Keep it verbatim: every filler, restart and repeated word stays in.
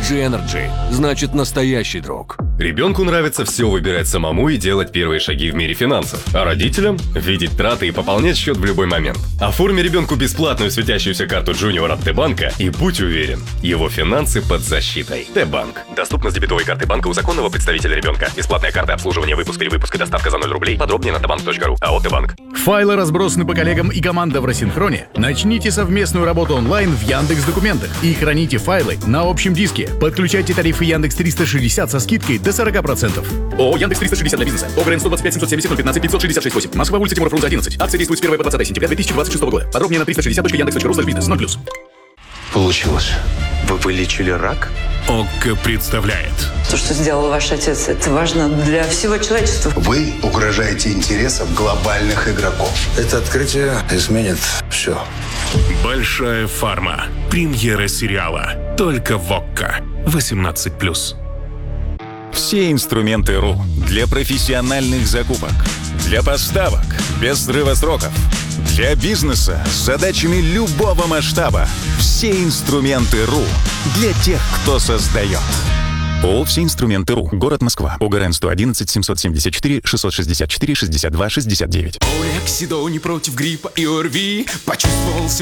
джи Energy. Значит, настоящий друг. Ребенку нравится все выбирать самому и делать первые шаги в мире финансов. А родителям – видеть траты и пополнять счет в любой момент. Оформи ребенку бесплатную светящуюся карту Junior от Т-банка и будь уверен, его финансы под защитой. Т-банк. Доступно с дебетовой карты банка у законного представителя ребенка. Бесплатная карта обслуживания, выпуск, перевыпуск и доставка за ноль рублей. Подробнее на тбанк точка ру. АО Т-банк. Файлы разбросаны по коллегам и команда в рассинхроне? Начните совместную работу онлайн в Яндекс.Документах и храните файлы на общем диске. Подключайте тарифы Яндекс триста шестьдесят со скидкой до сорок процентов. ООО Яндекс триста шестьдесят для бизнеса. ОГРН сто двадцать пять семьсот семьдесят ноль пятнадцать пятьсот шестьдесят шесть восемь. Москва, улица Тимура Фрунзе одиннадцать. Акция действует с первого по двадцатое сентября две тысячи двадцать шестого года. Подробнее на триста шестьдесят точка яндекс точка ру слэш бизнес. ноль плюс. Получилось. Вы вылечили рак? ОККО представляет. То, что сделал ваш отец, это важно для всего человечества. Вы угрожаете интересам глобальных игроков. Это открытие изменит все. Большая фарма. Премьера сериала. Только в ОККО. восемнадцать плюс. Все инструменты РУ для профессиональных закупок, для поставок без срыва сроков, для бизнеса с задачами любого масштаба. Все инструменты РУ для тех, кто создает. ООО «Все инструменты РУ». Город Москва. ОГРН сто одиннадцать семьсот семьдесят четыре шестьсот шестьдесят четыре шестьдесят два шестьдесят девять. Орексидоне против гриппа и ОРВИ. Почувствовал